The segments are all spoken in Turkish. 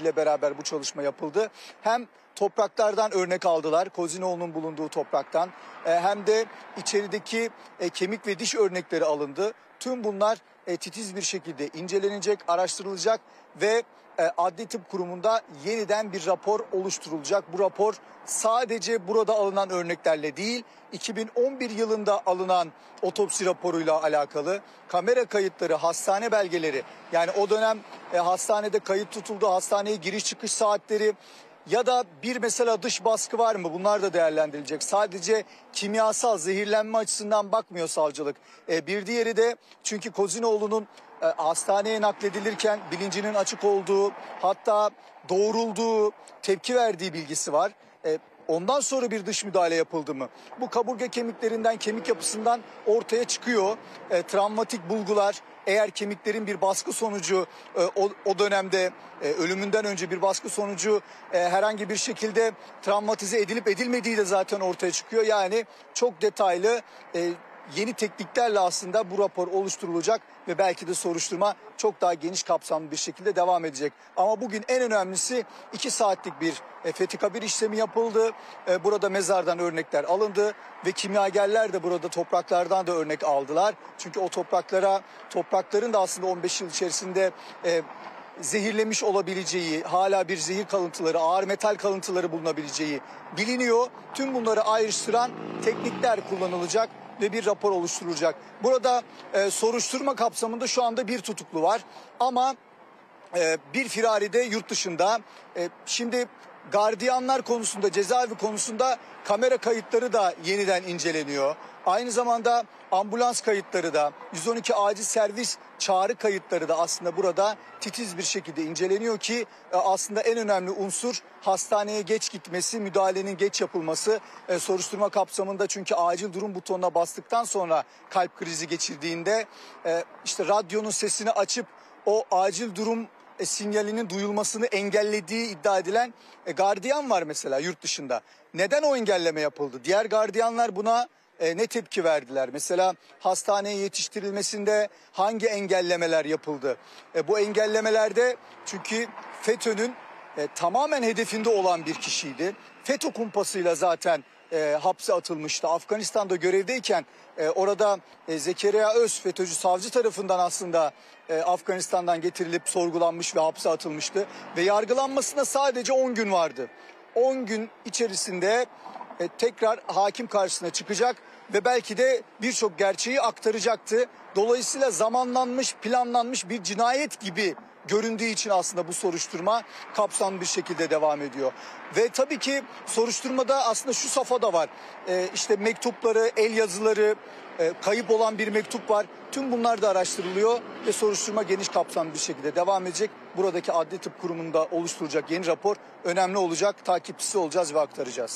ile beraber bu çalışma yapıldı. Hem topraklardan örnek aldılar, Kozinoğlu'nun bulunduğu topraktan, hem de içerideki kemik ve diş örnekleri alındı. Tüm bunlar titiz bir şekilde incelenecek, araştırılacak ve Adli Tıp Kurumu'nda yeniden bir rapor oluşturulacak. Bu rapor sadece burada alınan örneklerle değil, 2011 yılında alınan otopsi raporuyla alakalı kamera kayıtları, hastane belgeleri, yani o dönem hastanede kayıt tutuldu, hastaneye giriş çıkış saatleri ya da bir mesela dış baskı var mı? Bunlar da değerlendirilecek. Sadece kimyasal zehirlenme açısından bakmıyor savcılık. Bir diğeri de çünkü Kozinoğlu'nun hastaneye nakledilirken bilincinin açık olduğu, hatta doğrulduğu, tepki verdiği bilgisi var. Ondan sonra bir dış müdahale yapıldı mı? Bu kaburga kemiklerinden, kemik yapısından ortaya çıkıyor. Travmatik bulgular, eğer kemiklerin bir baskı sonucu o dönemde ölümünden önce bir baskı sonucu herhangi bir şekilde travmatize edilip edilmediği de zaten ortaya çıkıyor. Yani çok detaylı yeni tekniklerle aslında bu rapor oluşturulacak ve belki de soruşturma çok daha geniş kapsamlı bir şekilde devam edecek. Ama bugün en önemlisi 2 saatlik bir fethi kabir işlemi yapıldı. Burada mezardan örnekler alındı ve kimyagerler de burada topraklardan da örnek aldılar. Çünkü o toprakların da aslında 15 yıl içerisinde zehirlemiş olabileceği, hala bir zehir kalıntıları, ağır metal kalıntıları bulunabileceği biliniyor. Tüm bunları ayrıştıran teknikler kullanılacak ve bir rapor oluşturulacak. Burada soruşturma kapsamında şu anda bir tutuklu var ama bir firari de yurt dışında. Şimdi gardiyanlar konusunda, cezaevi konusunda kamera kayıtları da yeniden inceleniyor. Aynı zamanda ambulans kayıtları da, 112 acil servis çağrı kayıtları da aslında burada titiz bir şekilde inceleniyor ki aslında en önemli unsur hastaneye geç gitmesi, müdahalenin geç yapılması. Soruşturma kapsamında çünkü acil durum butonuna bastıktan sonra kalp krizi geçirdiğinde işte radyonun sesini açıp o acil durum sinyalinin duyulmasını engellediği iddia edilen gardiyan var mesela yurt dışında. Neden o engelleme yapıldı? Diğer gardiyanlar buna ne tepki verdiler? Mesela hastaneye yetiştirilmesinde hangi engellemeler yapıldı? Bu engellemelerde çünkü FETÖ'nün tamamen hedefinde olan bir kişiydi. FETÖ kumpasıyla zaten hapse atılmıştı. Afganistan'da görevdeyken orada Zekeriya Öz, FETÖ'cü savcı tarafından aslında Afganistan'dan getirilip sorgulanmış ve hapse atılmıştı. Ve yargılanmasına sadece 10 gün vardı. 10 gün içerisinde tekrar hakim karşısına çıkacak ve belki de birçok gerçeği aktaracaktı. Dolayısıyla zamanlanmış, planlanmış bir cinayet gibi göründüğü için aslında bu soruşturma kapsamlı bir şekilde devam ediyor. Ve tabii ki soruşturmada aslında şu safhada var. İşte mektupları, el yazıları, kayıp olan bir mektup var. Tüm bunlar da araştırılıyor ve soruşturma geniş kapsamlı bir şekilde devam edecek. Buradaki Adli Tıp Kurumu'nda oluşturulacak yeni rapor önemli olacak. Takipçisi olacağız ve aktaracağız.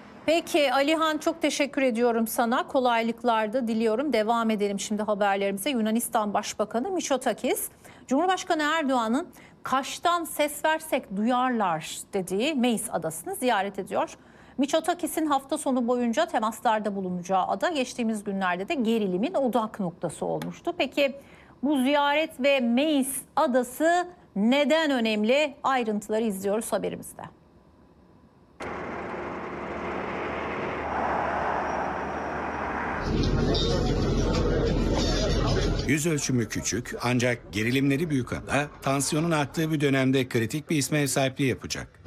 Peki Alihan, çok teşekkür ediyorum sana. Kolaylıklar da diliyorum. Devam edelim şimdi haberlerimize. Yunanistan Başbakanı Mitsotakis, Cumhurbaşkanı Erdoğan'ın Kaş'tan ses versek duyarlar dediği Meis adasını ziyaret ediyor. Mitsotakis'in hafta sonu boyunca temaslarda bulunacağı ada geçtiğimiz günlerde de gerilimin odak noktası olmuştu. Peki bu ziyaret ve Meis adası neden önemli? Ayrıntıları izliyoruz haberimizde. Yüz ölçümü küçük ancak gerilimleri büyük ada, tansiyonun arttığı bir dönemde kritik bir isme ev sahipliği yapacak.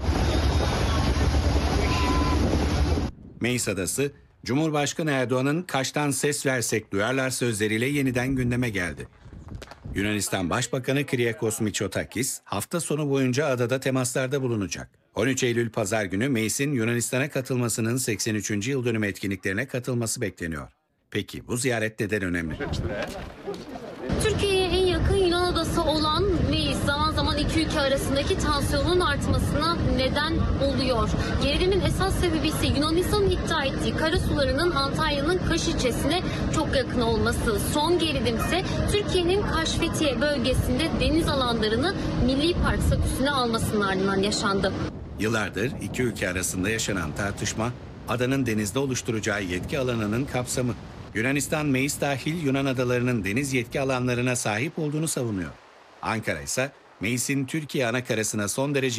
Meis Adası, Cumhurbaşkanı Erdoğan'ın Kaş'tan ses versek duyarlar sözleriyle yeniden gündeme geldi. Yunanistan Başbakanı Kyriakos Mitsotakis hafta sonu boyunca adada temaslarda bulunacak. 13 Eylül Pazar günü Meis'in Yunanistan'a katılmasının 83. yıl dönümü etkinliklerine katılması bekleniyor. Peki bu ziyaret neden önemli? Türkiye'ye en yakın Yunan adası olan Meis zaman zaman iki ülke arasındaki tansiyonun artmasına neden oluyor. Gerilimin esas sebebi ise Yunanistan'ın iddia ettiği karasularının Antalya'nın Kaş ilçesine çok yakın olması. Son gerilim ise Türkiye'nin Kaş-Fethiye bölgesinde deniz alanlarını milli park statüsüne almasının ardından yaşandı. Yıllardır iki ülke arasında yaşanan tartışma, adanın denizde oluşturacağı yetki alanının kapsamı. Yunanistan, Meis dahil Yunan adalarının deniz yetki alanlarına sahip olduğunu savunuyor. Ankara ise Meis'in Türkiye anakarasına son derece